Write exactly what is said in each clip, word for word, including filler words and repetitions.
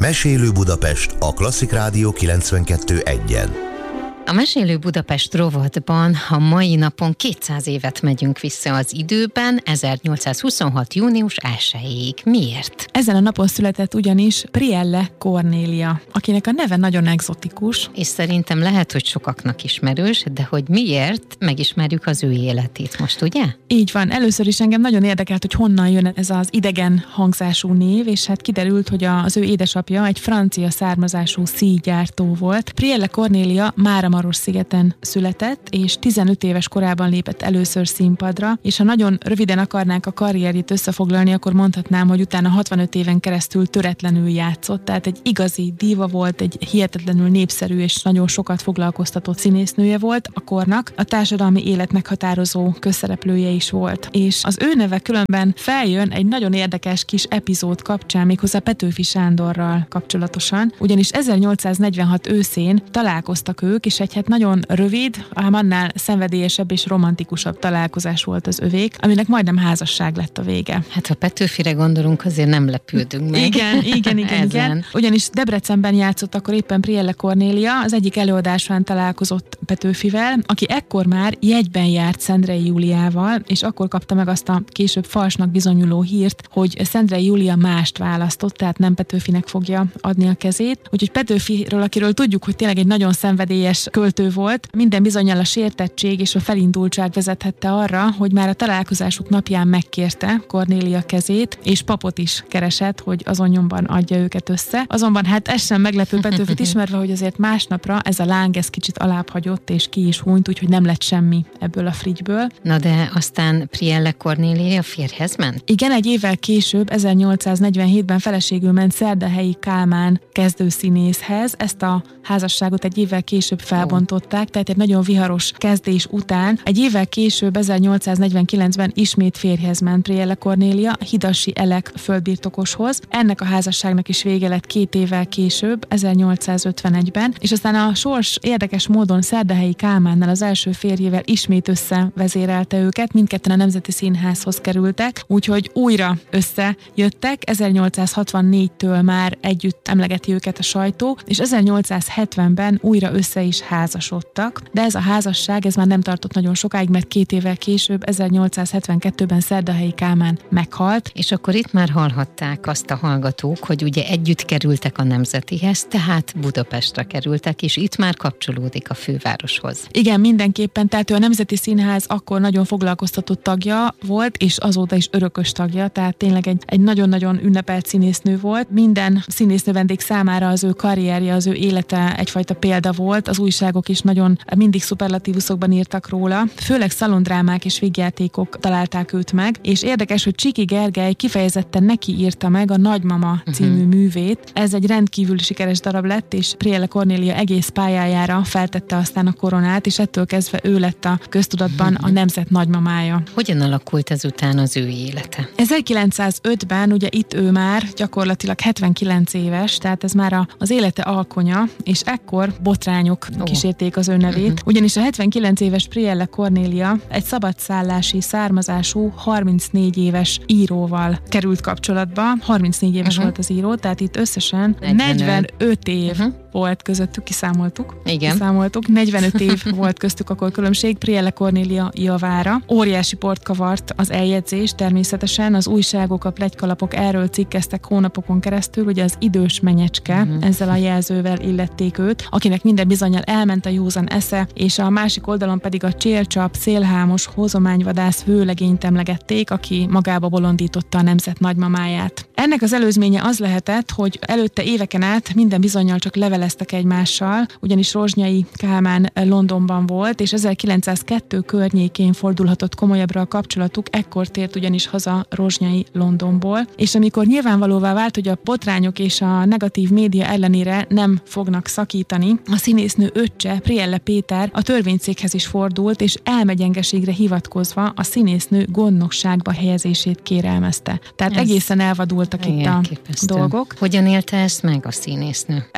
Mesélő Budapest a Klasszik Rádió kilencvenkettő egyen. A Mesélő Budapest rovatban a mai napon kétszáz évet megyünk vissza az időben, ezernyolcszázhuszonhat. június elsejéig. Miért? Ezen a napon született ugyanis Prielle Kornélia, akinek a neve nagyon egzotikus. És szerintem lehet, hogy sokaknak ismerős, de hogy miért, megismerjük az ő életét most, ugye? Így van. Először is engem nagyon érdekelt, hogy honnan jön ez az idegen hangzású név, és hát kiderült, hogy az ő édesapja egy francia származású szíjgyártó volt. Prielle Kornélia Máramarosszigeten született, és tizenöt éves korában lépett először színpadra, és ha nagyon röviden akarnánk a karrierjét összefoglalni, akkor mondhatnám, hogy utána hatvanöt éven keresztül töretlenül játszott, tehát egy igazi díva volt, egy hihetetlenül népszerű és nagyon sokat foglalkoztatott színésznője volt a kornak, a társadalmi élet meghatározó közszereplője is volt. És az ő neve különben feljön egy nagyon érdekes kis epizód kapcsán, méghozzá Petőfi Sándorral kapcsolatosan, ugyanis ezernyolcszáznegyvenhat őszén találkoztak ők, és egy hát nagyon rövid, ám annál szenvedélyesebb és romantikusabb találkozás volt az övék, aminek majdnem házasság lett a vége. Hát ha Petőfire gondolunk, azért nem lepődünk meg. Igen, igen, igen, igen. Ugyanis Debrecenben játszott akkor éppen Prielle Kornélia, az egyik előadásán találkozott Petőfivel, aki ekkor már jegyben járt Szendrei Júliával, és akkor kapta meg azt a később falsnak bizonyuló hírt, hogy Szendrei Júlia mást választott, tehát nem Petőfinek fogja adni a kezét. Úgyhogy Petőfiről, akiről tudjuk, hogy tényleg egy nagyon szenvedélyes költő volt, minden bizonnyal a sértettség és a felindultság vezethette arra, hogy már a találkozásuk napján megkérte Kornélia kezét, és papot is keresett, hogy azon nyomban adja őket össze. Azonban hát ez sem meglepő Petőfit ismerve, hogy azért másnapra ez a láng ez kicsit alább hagyott, és ki is hunyt, úgyhogy nem lett semmi ebből a frigyből. Na de aztán Prielle Kornélia férjhez ment? Igen, egy évvel később, ezernyolcszáznegyvenhétben feleségül ment Szerdahelyi Kálmán kezdőszínészhez. Ezt a házasságot egy évvel később felbontották, tehát egy nagyon viharos kezdés után. Egy évvel később, ezernyolcszáznegyvenkilencben ismét férjhez ment Prielle Kornélia, Hidasi Elek földbirtokoshoz. Ennek a házasságnak is vége lett két évvel később, ezernyolcszázötvenegyben, és aztán a sors érdekes módon Szerdahelyi Kálmánnal, az első férjével ismét összevezérelte őket, mindketten a Nemzeti Színházhoz kerültek, úgyhogy újra összejöttek, ezernyolcszázhatvannégytől már együtt emlegeti őket a sajtó, és ezernyolcszázhetvenben újra össze is házasodtak, de ez a házasság ez már nem tartott nagyon sokáig, mert két évvel később, ezernyolcszázhetvenkettőben Szerdahelyi Kálmán meghalt. És akkor itt már hallhatták azt a hallgatók, hogy ugye együtt kerültek a Nemzetihez, tehát Budapestre kerültek, és itt már kapcsolódik a fővároshoz. Igen, mindenképpen, tehát ő a Nemzeti Színház akkor nagyon foglalkoztatott tagja volt, és azóta is örökös tagja, tehát tényleg egy, egy nagyon-nagyon ünnepelt színésznő volt. Minden színésznő vendég számára az ő karrierje, az ő élete egyfajta példa volt, az újságok is nagyon mindig szuperlatívuszokban írtak róla, főleg szalondrámák és vígjátékok találták őt meg, és érdekes, hogy Csiki Gergely kifejezetten neki írta meg a Nagymama című uh-huh. művét. Ez egy rendkívül sikeres darab lett, és Prielle Kornélia egész pályájára feltette aztán a koronát, és ettől kezdve ő lett a köztudatban uh-huh. a nemzet nagymamája. Hogyan alakult ezután az ő élete? ezerkilencszázötben, ugye itt ő már gyakorlatilag hetvenkilenc éves, tehát ez már a, az élete alkonya, és ekkor botrányok oh. kísérték az ő nevét, uh-huh. ugyanis a hetvenkilenc éves Prielle Kornélia egy szabadszállási származású harmincnégy éves íróval került kapcsolatba. harmincnégy éves uh-huh. volt az író, tehát itt összesen negyvenöt év uh-huh. volt közöttük, kiszámoltuk. Igen. Kiszámoltuk. negyvenöt év volt köztük akkor különbség Prielle Kornélia javára. Óriási port kavart az eljegyzés, természetesen az újságok, a pletykalapok erről cikkeztek hónapokon keresztül, ugye az idős menyecske, uh-huh. ezzel a jelzővel illették őt, akinek minden bizonnyal elment a józan esze, és a másik oldalon pedig a csélcsap, szélhámos, hozományvadász vőlegényt emlegették, aki magába bolondította a nemzet nagymamáját. Ennek az előzménye az lehetett, hogy előtte éveken át minden bizonnyal csak leveleztek egymással, ugyanis Rozsnyai Kálmán Londonban volt, és ezerkilencszázkettő környékén fordulhatott komolyabbra a kapcsolatuk, ekkor tért ugyanis haza Rozsnyai Londonból, és amikor nyilvánvalóvá vált, hogy a botrányok és a negatív média ellenére nem fognak szakítani, a színésznő öccse, Prielle Péter a törvényszékhez is fordult, és elmegyengeségre hivatkozva a színésznő gondnokságba helyezését kérelmezte. Tehát Ez egészen elvadultak itt a képesztő. dolgok. Hogyan élte ezt meg a színésznő? Elképzelhető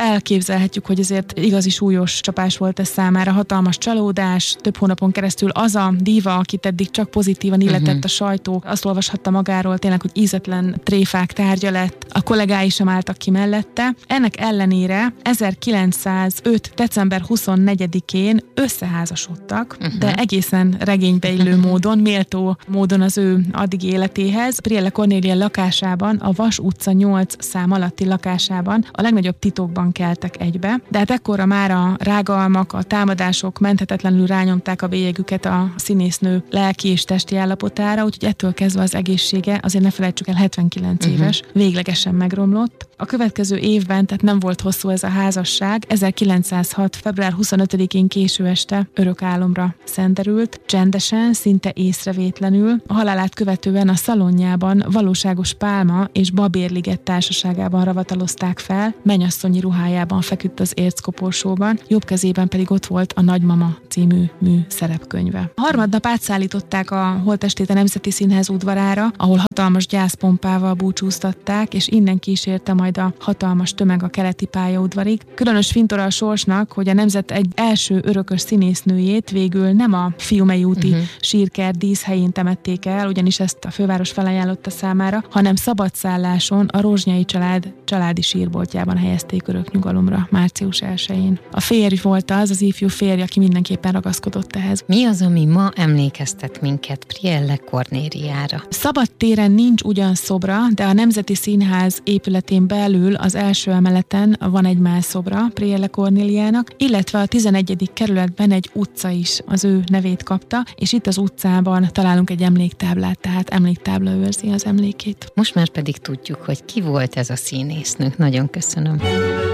elképzelhetjük, hogy ezért igazi súlyos csapás volt ez számára, hatalmas csalódás, több hónapon keresztül az a díva, akit eddig csak pozitívan illetett uh-huh. a sajtó, azt olvashatta magáról tényleg, hogy ízetlen tréfák tárgya lett, a kollégái sem álltak ki mellette. Ennek ellenére ezerkilencszázöt. december huszonnegyedikén összeházasodtak, uh-huh. de egészen regénybe illő módon, méltó módon az ő addigi életéhez. Prielle Kornélia lakásában, a Vas utca nyolc szám alatti lakásában a legnagyobb titokban keltek egybe, de hát ekkora már a rágalmak, a támadások menthetetlenül rányomták a bélyegüket a színésznő lelki és testi állapotára, úgyhogy ettől kezdve az egészsége, azért ne felejtsük el, hetvenkilenc uh-huh. éves, véglegesen megromlott. A következő évben, tehát nem volt hosszú ez a házasság, ezerkilencszázhat. február huszonötödikén késő este örök álomra szenderült, csendesen, szinte észrevétlenül. A halálát követően a szalonjában valóságos pálma és babérliget társaságában ravatalozták fel, mennyasszonyi ruhájában feküdt az érckoporsóban, jobb kezében pedig ott volt a Nagymama című mű szerepkönyve. A harmadnap átszállították a holttestét a Nemzeti Színház udvarára, ahol hatalmas gyászpompával búcsúztatták, és innen kísérte majd a hatalmas tömeg a keleti pályaudvarig. Különös fintora a sorsnak, hogy a nemzet egy első örökös színésznőjét végül nem a Fiumei úti uh-huh. sírkert díszhelyén temették el, ugyanis ezt a főváros felajánlotta számára, hanem szabadszálláson a Rozsnyai család családi sírboltjában helyezték örök nyugalomra március elsején. A férj volt az, az ifjú férj, aki mindenképpen ragaszkodott ehhez. Mi az, ami ma emlékeztet minket Prielle Kornéliára? Szabadtéren nincs ugyan szobra, de a Nemzeti Színház épületén belül az első emeleten van egy mászobra Prielle Kornéliának, illetve a tizenegyedik kerületben egy utca is az ő nevét kapta, és itt az utcában találunk egy emléktáblát, tehát emléktábla őrzi az emlékét. Most már pedig tudjuk, hogy ki volt ez a színésznő. Nagyon köszönöm.